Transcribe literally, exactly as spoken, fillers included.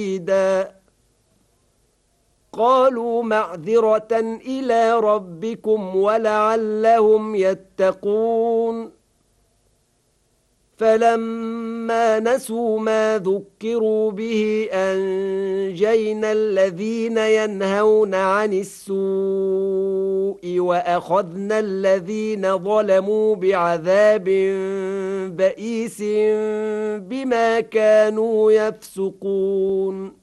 شديدا قالوا معذرة إلى ربكم ولعلهم يتقون فلما نسوا ما ذكروا به أنجينا الذين ينهون عن السوء وأخذنا الذين ظلموا بعذاب بئيس بما كانوا يفسقون